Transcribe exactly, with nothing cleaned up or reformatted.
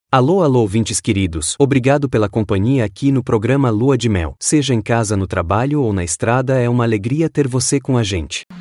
Alô alô ouvintes queridos, obrigado pela companhia aqui no programa Lua de Mel. Seja em casa, no trabalho ou na estrada, é uma alegria ter você com a gente.